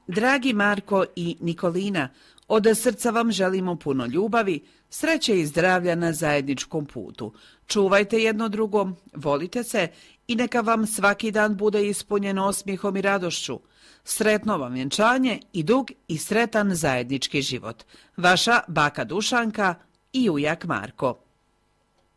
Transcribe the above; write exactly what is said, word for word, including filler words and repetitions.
Dragi Marko i Nikolina, od srca vam želimo puno ljubavi, sreće i zdravlja na zajedničkom putu. Čuvajte jedno drugo, volite se i neka vam svaki dan bude ispunjen osmijehom i radošću. Sretno vam vjenčanje i dug i sretan zajednički život. Vaša baka Dušanka i ujak Marko.